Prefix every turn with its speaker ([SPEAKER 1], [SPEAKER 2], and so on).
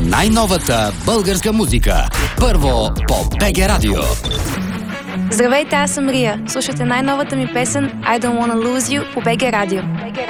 [SPEAKER 1] Най-новата българска музика. Първо по БГ Радио.
[SPEAKER 2] Здравейте, аз съм Рия. Слушате най-новата ми песен I Don't Wanna Lose You по БГ Радио.